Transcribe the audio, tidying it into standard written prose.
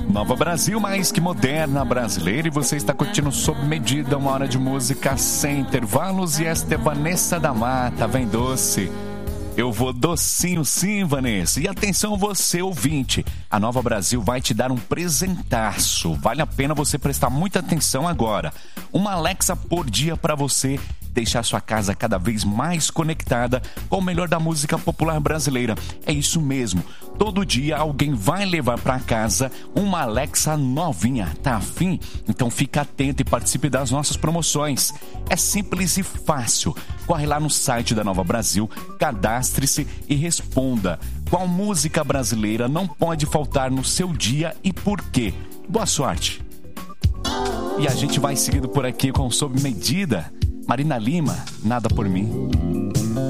Nova Brasil, mais que moderna, brasileira. E você está curtindo Sob Medida, uma hora de música sem intervalos. E esta é Vanessa da Mata, vem doce. Eu vou docinho sim, Vanessa. E atenção você, ouvinte. A Nova Brasil vai te dar um presentaço. Vale a pena você prestar muita atenção agora. Uma Alexa por dia para você deixar sua casa cada vez mais conectada com o melhor da música popular brasileira. É isso mesmo. Todo dia alguém vai levar para casa uma Alexa novinha. Tá afim? Então fica atento e participe das nossas promoções. É simples e fácil. Corre lá no site da Nova Brasil, cadastre-se e responda. Qual música brasileira não pode faltar no seu dia e por quê? Boa sorte! E a gente vai seguindo por aqui com Sob Medida. Marina Lima, Nada por Mim.